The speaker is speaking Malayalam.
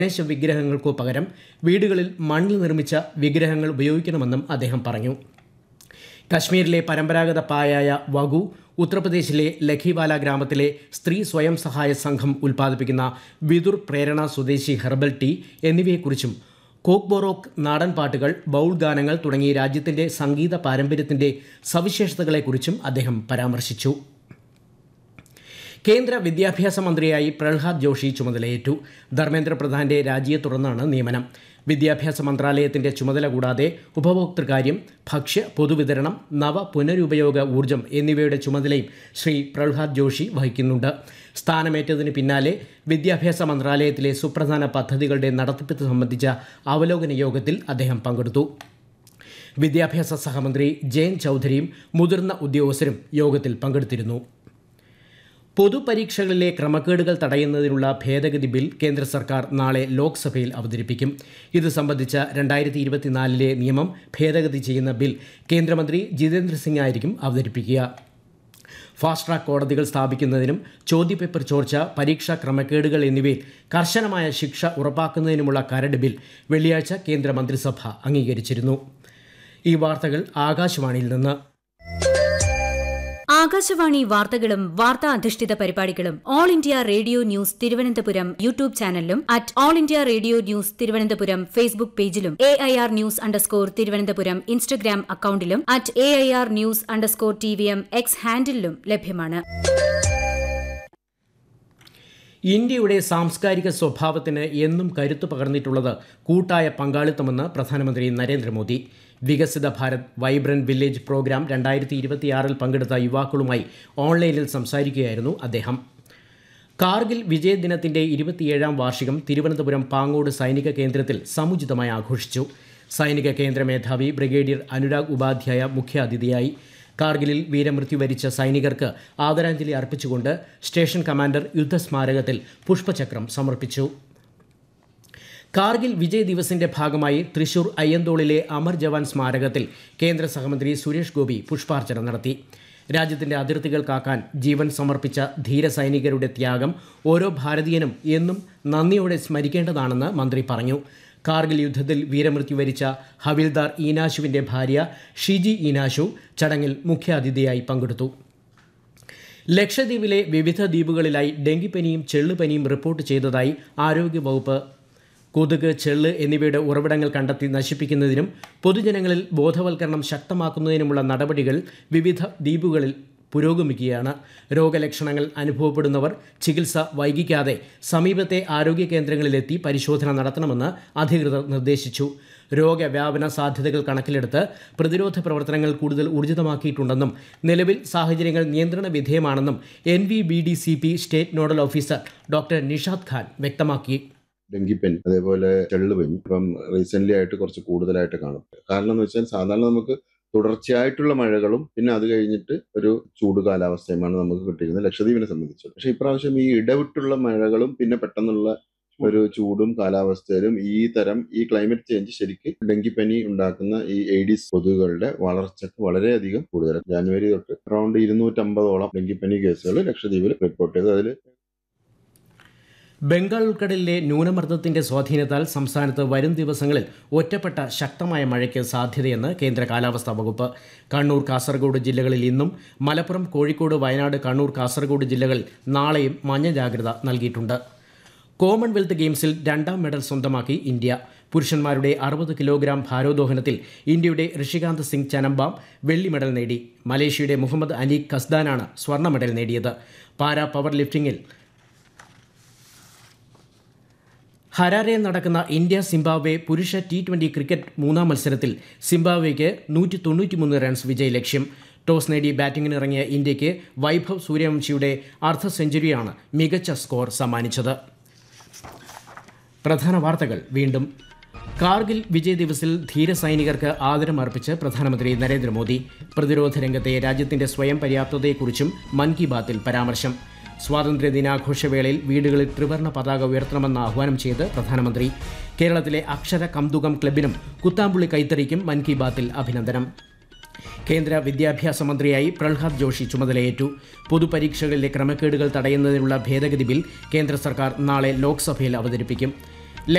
ഗണേശ വിഗ്രഹങ്ങൾക്കോ പകരം വീടുകളിൽ മണ്ണിൽ നിർമ്മിച്ച വിഗ്രഹങ്ങൾ ഉപയോഗിക്കണമെന്നും അദ്ദേഹം പറഞ്ഞു. കശ്മീരിലെ പരമ്പരാഗത പായായ വഗു, ഉത്തർപ്രദേശിലെ ലഖിവാല ഗ്രാമത്തിലെ സ്ത്രീ സ്വയം സഹായ സംഘം ഉൽപ്പാദിപ്പിക്കുന്ന വിതുർ പ്രേരണ സ്വദേശി ഹെർബൽ ടീ എന്നിവയെക്കുറിച്ചും കോക്ബോറോക്ക്, നാടൻ പാട്ടുകൾ, ബൗൾ ഗാനങ്ങൾ തുടങ്ങി രാജ്യത്തിന്റെ സംഗീത പാരമ്പര്യത്തിന്റെ സവിശേഷതകളെക്കുറിച്ചും അദ്ദേഹം പരാമർശിച്ചു. കേന്ദ്ര വിദ്യാഭ്യാസ മന്ത്രിയായി പ്രഹ്ലാദ് ജോഷി ചുമതലയേറ്റു. ധർമ്മേന്ദ്ര പ്രധാന്റെ രാജിയെ തുടർന്നാണ് നിയമനം. വിദ്യാഭ്യാസ മന്ത്രാലയത്തിന്റെ ചുമതല കൂടാതെ ഉപഭോക്തൃകാര്യം, ഭക്ഷ്യ പൊതുവിതരണം, നവ പുനരുപയോഗ ഊർജ്ജം എന്നിവയുടെ ചുമതലയും ശ്രീ പ്രഹ്ലാദ് ജോഷി വഹിക്കുന്നുണ്ട്. സ്ഥാനമേറ്റതിന് പിന്നാലെ വിദ്യാഭ്യാസ മന്ത്രാലയത്തിലെ സുപ്രധാന പദ്ധതികളുടെ നടത്തിപ്പ് സംബന്ധിച്ച അവലോകന യോഗത്തിൽ അദ്ദേഹം പങ്കെടുത്തു. വിദ്യാഭ്യാസ സഹമന്ത്രി ജയന്ത് ചൌധരിയും മുതിർന്ന ഉദ്യോഗസ്ഥരും യോഗത്തിൽ പങ്കെടുത്തിരുന്നു. പൊതുപരീക്ഷകളിലെ ക്രമക്കേടുകൾ തടയുന്നതിനുള്ള ഭേദഗതി ബിൽ കേന്ദ്ര സർക്കാർ നാളെ ലോക്സഭയിൽ അവതരിപ്പിക്കും. ഇത് സംബന്ധിച്ച 2024 നിയമം ഭേദഗതി ചെയ്യുന്ന ബിൽ കേന്ദ്രമന്ത്രി ജിതേന്ദ്ര സിംഗ് ആയിരിക്കും അവതരിപ്പിക്കുക. ഫാസ്റ്റ് ട്രാക്ക് കോടതികൾ സ്ഥാപിക്കുന്നതിനും ചോദ്യപേപ്പർ ചോർച്ച, പരീക്ഷാ ക്രമക്കേടുകൾ എന്നിവയിൽ കർശനമായ ശിക്ഷ ഉറപ്പാക്കുന്നതിനുമുള്ള കരട് ബിൽ വെള്ളിയാഴ്ച കേന്ദ്ര മന്ത്രിസഭ അംഗീകരിച്ചിരുന്നു. ഈ വാർത്തകൾ ആകാശവാണിയിൽ നിന്ന്. ആകാശവാണി വാർത്തകളും വാർത്താ അധിഷ്ഠിത പരിപാടികളും all India radio news Thiruvananthapuram YouTube ചാനലിലും @all India radio news Thiruvananthapuram Facebook പേജിലും AIR ന്യൂസ് തിരുവനന്തപുരം ഇൻസ്റ്റഗ്രാം അക്കൌണ്ടിലും @AIR ന്യൂസ് TVM X ഹാൻഡിലും ലഭ്യമാണ്. ഇന്ത്യയുടെ സാംസ്കാരിക സ്വഭാവത്തിന് എന്നും കരുത്തു പകർന്നിട്ടുള്ളത് കൂട്ടായ പങ്കാളിത്തമെന്ന് പ്രധാനമന്ത്രി നരേന്ദ്രമോദി. വികസിത ഭാരത് വൈബ്രന്റ് വില്ലേജ് പ്രോഗ്രാം 2026 പങ്കെടുത്ത യുവാക്കളുമായി ഓൺലൈനിൽ സംസാരിക്കുകയായിരുന്നു അദ്ദേഹം. കാർഗിൽ വിജയ ദിനത്തിന്റെ 27ാം വാർഷികം തിരുവനന്തപുരം പാങ്ങോട് സൈനിക കേന്ദ്രത്തിൽ സമുചിതമായി ആഘോഷിച്ചു. സൈനിക കേന്ദ്ര മേധാവി ബ്രിഗേഡിയർ അനുരാഗ് ഉപാധ്യായ മുഖ്യാതിഥിയായി. കാർഗിലിൽ വീരമൃത്യു വരിച്ച സൈനികർക്ക് ആദരാഞ്ജലി അർപ്പിച്ചുകൊണ്ട് സ്റ്റേഷൻ കമാൻഡർ യുദ്ധസ്മാരകത്തിൽ പുഷ്പചക്രം സമർപ്പിച്ചു. കാർഗിൽ വിജയ് ദിവസിന്റെ ഭാഗമായി തൃശൂർ അയ്യന്തോളിലെ അമർ ജവാൻ സ്മാരകത്തിൽ കേന്ദ്ര സഹമന്ത്രി സുരേഷ് ഗോപി പുഷ്പാർച്ചന നടത്തി. രാജ്യത്തിന്റെ അതിർത്തികൾ കാക്കാൻ ജീവൻ സമർപ്പിച്ച ധീര സൈനികരുടെ ത്യാഗം ഓരോ ഭാരതീയനും എന്നും നന്ദിയോടെ സ്മരിക്കേണ്ടതാണെന്ന് മന്ത്രി പറഞ്ഞു. കാർഗിൽ യുദ്ധത്തിൽ വീരമൃത്യു വരിച്ച ഹവിൽദാർ ഈനാശുവിന്റെ ഭാര്യ ഷിജി ഈനാശു ചടങ്ങിൽ മുഖ്യാതിഥിയായി പങ്കെടുത്തു. ലക്ഷദ്വീപിലെ വിവിധ ദ്വീപുകളിലായി ഡെങ്കിപ്പനിയും ചെള്ളുപനിയും റിപ്പോർട്ട് ചെയ്തതായി ആരോഗ്യവകുപ്പ്. കൊതുക്, ചെള്ള് എന്നിവയുടെ ഉറവിടങ്ങൾ കണ്ടെത്തി നശിപ്പിക്കുന്നതിനും പൊതുജനങ്ങളിൽ ബോധവൽക്കരണം ശക്തമാക്കുന്നതിനുമുള്ള നടപടികൾ വിവിധ ദ്വീപുകളിൽ പുരോഗമിക്കുകയാണ്. രോഗലക്ഷണങ്ങൾ അനുഭവപ്പെടുന്നവർ ചികിത്സ വൈകിക്കാതെ സമീപത്തെ ആരോഗ്യ കേന്ദ്രങ്ങളിലെത്തി പരിശോധന നടത്തണമെന്ന് അധികൃതർ നിർദ്ദേശിച്ചു. രോഗവ്യാപന സാധ്യതകൾ കണക്കിലെടുത്ത് പ്രതിരോധ പ്രവർത്തനങ്ങൾ കൂടുതൽ ഊർജിതമാക്കിയിട്ടുണ്ടെന്നും നിലവിൽ സാഹചര്യങ്ങൾ നിയന്ത്രണ വിധേയമാണെന്നും NVBDCP state nodal officer doctor Nishad Khan വ്യക്തമാക്കി. ഡെങ്കിപ്പനി അതേപോലെ ചെള്ളുപനി ഇപ്പം റീസെന്റ് ആയിട്ട് കുറച്ച് കൂടുതലായിട്ട് കാണും. കാരണം എന്ന് വെച്ചാൽ സാധാരണ നമുക്ക് തുടർച്ചയായിട്ടുള്ള മഴകളും പിന്നെ അത് കഴിഞ്ഞിട്ട് ഒരു ചൂട് കാലാവസ്ഥയുമാണ് നമുക്ക് കിട്ടിയിരുന്നത് ലക്ഷദ്വീപിനെ സംബന്ധിച്ച്. പക്ഷെ ഇപ്രാവശ്യം ഈ ഇടവിട്ടുള്ള മഴകളും പിന്നെ പെട്ടെന്നുള്ള ഒരു ചൂടും കാലാവസ്ഥയിലും ഈ ക്ലൈമറ്റ് ചേഞ്ച് ശരിക്ക് ഡെങ്കിപ്പനി ഉണ്ടാക്കുന്ന ഈ എയ്ഡീസ് കൊതുകുകളുടെ വളർച്ചയ്ക്ക് വളരെയധികം കൂടുതലാണ്. ജനുവരി തൊട്ട് അറൌണ്ട് 250ഓളം ഡെങ്കിപ്പനി കേസുകൾ ലക്ഷദ്വീപിൽ റിപ്പോർട്ട് ചെയ്തു. അതിൽ ബംഗാൾ ഉൾക്കടലിലെ ന്യൂനമർദ്ദത്തിന്റെ സ്വാധീനത്താൽ സംസ്ഥാനത്ത് വരും ദിവസങ്ങളിൽ ഒറ്റപ്പെട്ട ശക്തമായ മഴയ്ക്ക് സാധ്യതയെന്ന് കേന്ദ്ര കാലാവസ്ഥാ വകുപ്പ്. കണ്ണൂർ, കാസർഗോഡ് ജില്ലകളിൽ ഇന്നും, മലപ്പുറം, കോഴിക്കോട്, വയനാട്, കണ്ണൂർ, കാസർഗോഡ് ജില്ലകളിൽ നാളെയും മഞ്ഞ ജാഗ്രത നൽകിയിട്ടുണ്ട്. കോമൺവെൽത്ത് ഗെയിംസിൽ 2ാം മെഡൽ സ്വന്തമാക്കി ഇന്ത്യ. പുരുഷന്മാരുടെ 60 കിലോഗ്രാം ഭാരോദ്വഹനത്തിൽ ഇന്ത്യയുടെ ഋഷികാന്ത് സിംഗ് ചനമ്പാം വെള്ളി മെഡൽ നേടി. മലേഷ്യയുടെ മുഹമ്മദ് അലി കസ്ദാനാണ് സ്വർണ്ണ മെഡൽ നേടിയത്. പാരാ പവർ ലിഫ്റ്റിംഗിൽ ഹരാരെയിൽ നടക്കുന്ന ഇന്ത്യ സിംബാബ്വെ പുരുഷ T20 ക്രിക്കറ്റ് 3ാം മത്സരത്തിൽ സിംബാബ്വെയ്ക്ക് 193 റൺസ് വിജയലക്ഷ്യം. ടോസ് നേടി ബാറ്റിംഗിനിറങ്ങിയ ഇന്ത്യയ്ക്ക് വൈഭവ് സൂര്യവംശിയുടെ അർദ്ധ സെഞ്ചുറിയാണ് മികച്ച സ്കോർ സമ്മാനിച്ചത്. പ്രധാന വാർത്തകൾ വീണ്ടും. കാർഗിൽ വിജയ് ദിവസിൽ ധീര സൈനികർക്ക് ആദരം അർപ്പിച്ച് പ്രധാനമന്ത്രി നരേന്ദ്രമോദി. പ്രതിരോധ രംഗത്തെ രാജ്യത്തിന്റെ സ്വയം പര്യാപ്തതയെക്കുറിച്ചും മൻ കി ബാത്തിൽ പരാമർശം. സ്വാതന്ത്ര്യ ദിനാഘോഷവേളയിൽ വീടുകളിൽ ത്രിവർണ്ണ പതാക ഉയർത്തണമെന്ന് ആഹ്വാനം ചെയ്ത് പ്രധാനമന്ത്രി. കേരളത്തിലെ അക്ഷര കംതുകം ക്ലബിനും കുത്താമ്പുള്ളി കൈത്തറിക്കും മൻ കി ബാത്തിൽ അഭിനന്ദനം. കേന്ദ്ര വിദ്യാഭ്യാസ മന്ത്രിയായി പ്രഹ്ലാദ് ജോഷി ചുമതലയേറ്റു. പൊതുപരീക്ഷകളിലെ ക്രമക്കേടുകൾ തടയുന്നതിനുള്ള ഭേദഗതി ബിൽ കേന്ദ്ര സർക്കാർ നാളെ ലോക്സഭയിൽ അവതരിപ്പിക്കും.